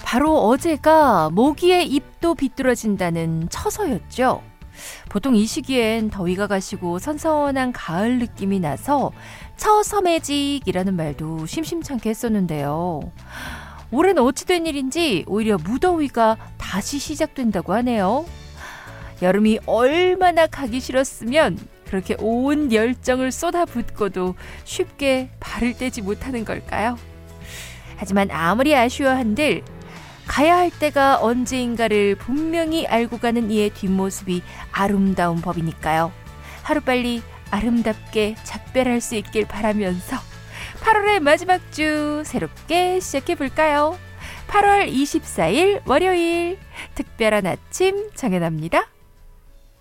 바로 어제가 모기의 입도 비뚤어진다는 처서였죠. 보통 이 시기엔 더위가 가시고 선선한 가을 느낌이 나서 처서매직이라는 말도 심심찮게 했었는데요. 올해는 어찌된 일인지 오히려 무더위가 다시 시작된다고 하네요. 여름이 얼마나 가기 싫었으면 그렇게 온 열정을 쏟아붓고도 쉽게 발을 떼지 못하는 걸까요? 하지만 아무리 아쉬워한들 가야 할 때가 언제인가를 분명히 알고 가는 이의 뒷모습이 아름다운 법이니까요. 하루빨리 아름답게 작별할 수 있길 바라면서 8월의 마지막 주 새롭게 시작해볼까요? 8월 24일 월요일 특별한 아침 정연아입니다.